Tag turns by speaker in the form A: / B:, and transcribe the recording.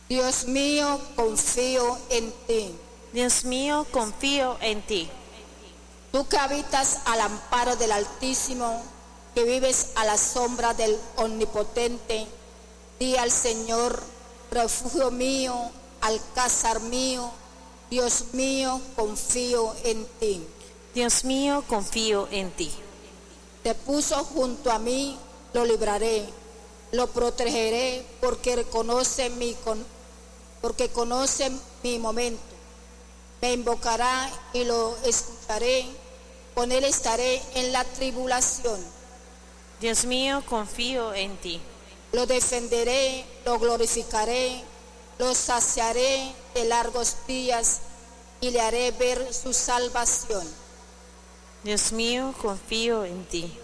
A: Dios mío, confío en ti.
B: Dios mío, confío en ti.
A: Tú que habitas al amparo del Altísimo, que vives a la sombra del Omnipotente, di al Señor, refugio mío, alcázar mío, Dios mío, confío en ti.
B: Dios mío, confío en ti.
A: Te puso junto a mí, lo libraré, lo protegeré, porque conoce mi momento. Me invocará y lo escucharé, con él estaré en la tribulación.
B: Dios mío, confío en ti.
A: Lo defenderé, lo glorificaré, lo saciaré de largos días y le haré ver su salvación.
B: Dios mío, confío en ti.